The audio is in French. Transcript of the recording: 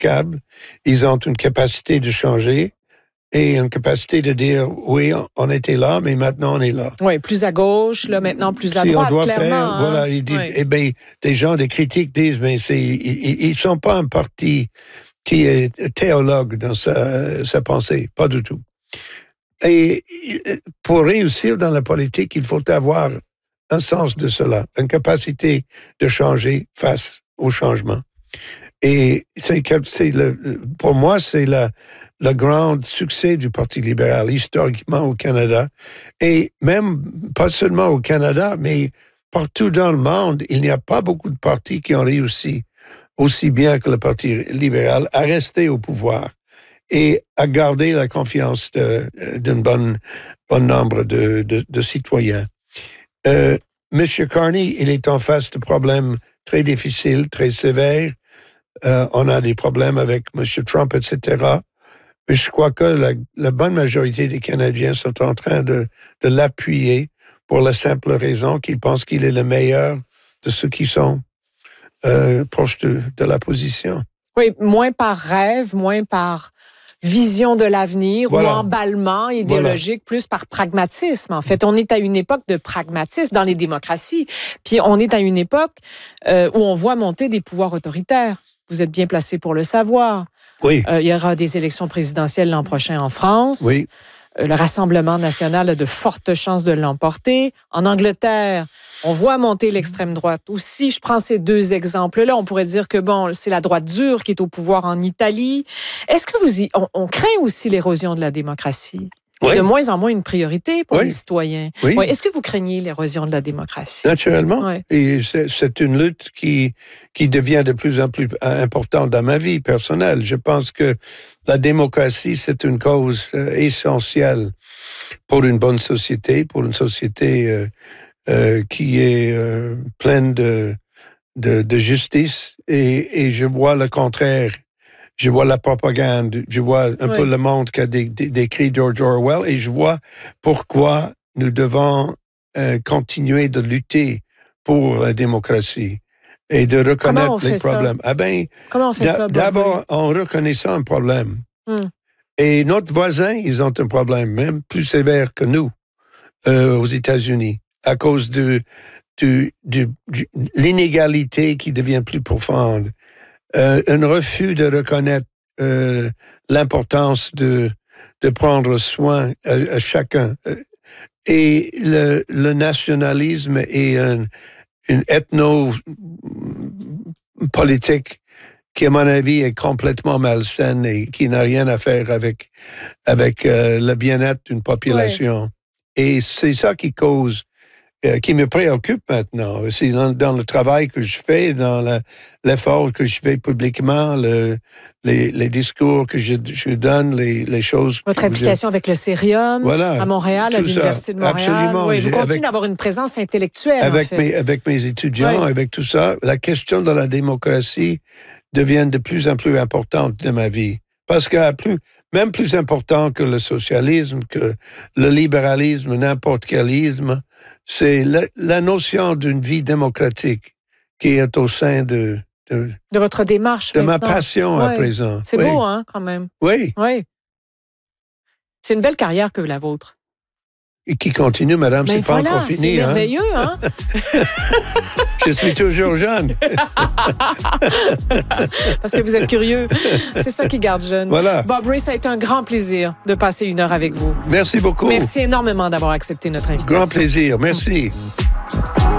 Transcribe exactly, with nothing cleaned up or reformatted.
remarquable. Ils ont une capacité de changer et une capacité de dire, oui, on était là, mais maintenant on est là. Oui, plus à gauche, là, maintenant plus à si droite, on doit clairement. Faire, hein? Voilà, ils disent, oui. eh bien, des gens, des critiques disent, mais c'est, ils ne sont pas un parti qui est théologue dans sa, sa pensée, pas du tout. Et pour réussir dans la politique, il faut avoir un sens de cela, une capacité de changer face au changement. Et c'est, c'est le, pour moi, c'est le, le grand succès du Parti libéral, historiquement au Canada. Et même, pas seulement au Canada, mais partout dans le monde, il n'y a pas beaucoup de partis qui ont réussi aussi bien que le Parti libéral à rester au pouvoir et à garder la confiance de, d'un bon, bon nombre de, de, de citoyens. Euh, M. Carney, il est en face de problèmes très difficiles, très sévères. Euh, on a des problèmes avec M. Trump, et cetera. Mais je crois que la, la bonne majorité des Canadiens sont en train de, de l'appuyer pour la simple raison qu'ils pensent qu'il est le meilleur de ceux qui sont euh, proches de, de la position. Oui, moins par rêve, moins par vision de l'avenir voilà. ou emballement idéologique, voilà. plus par pragmatisme. En fait, on est à une époque de pragmatisme dans les démocraties. Puis on est à une époque euh, où on voit monter des pouvoirs autoritaires. Vous êtes bien placé pour le savoir. Oui. Euh, il y aura des élections présidentielles l'an prochain en France. Oui. Euh, le Rassemblement national a de fortes chances de l'emporter. En Angleterre, on voit monter l'extrême droite. Aussi, je prends ces deux exemples-là. On pourrait dire que, bon, c'est la droite dure qui est au pouvoir en Italie. Est-ce que vous y... On, on craint aussi l'érosion de la démocratie? Oui. C'est de moins en moins une priorité pour oui. les citoyens. Oui. Oui. Est-ce que vous craignez l'érosion de la démocratie? Naturellement. Oui. Et c'est, c'est une lutte qui, qui devient de plus en plus importante dans ma vie personnelle. Je pense que la démocratie, c'est une cause euh, essentielle pour une bonne société, pour une société euh, euh, qui est euh, pleine de, de, de justice. Et, et je vois le contraire. Je vois la propagande, je vois un oui. peu le monde qu'a décrit George Orwell et je vois pourquoi nous devons euh, continuer de lutter pour la démocratie et de reconnaître les problèmes. Ça? Ah ben, Comment on fait d'a- ça? D'abord, en reconnaissant un problème. Hmm. Et notre voisin, ils ont un problème même plus sévère que nous euh, aux États-Unis à cause de, de, de, de l'inégalité qui devient plus profonde. Euh, un refus de reconnaître euh, l'importance de, de prendre soin à, à chacun. Et le, le nationalisme et un, une ethno-politique qui, à mon avis, est complètement malsaine et qui n'a rien à faire avec, avec euh, le bien-être d'une population. Oui. Et c'est ça qui cause Euh, qui me préoccupe maintenant. C'est dans, dans le travail que je fais, dans le, l'effort que je fais publiquement, le, les, les discours que je, je donne, les, les choses... Votre implication avec le Cérium, voilà, à Montréal, à l'Université ça. de Montréal. Absolument. Oui, vous continuez avec, d'avoir une présence intellectuelle, avec en fait. Mes, avec mes étudiants, oui. avec tout ça, la question de la démocratie devient de plus en plus importante dans ma vie. Parce que plus, même plus important que le socialisme, que le libéralisme, n'importe quel isme, c'est la, la notion d'une vie démocratique qui est au sein de... De, de votre démarche De maintenant. ma passion oui. à présent. C'est oui. beau, hein, quand même. Oui. Oui. C'est une belle carrière que la vôtre. Et qui continue, madame, ben c'est voilà, pas encore fini. C'est merveilleux, hein? Je suis toujours jeune. Parce que vous êtes curieux. C'est ça qui garde jeune. Voilà. Bob Rae, ça a été un grand plaisir de passer une heure avec vous. Merci beaucoup. Merci énormément d'avoir accepté notre invitation. Grand plaisir. Merci.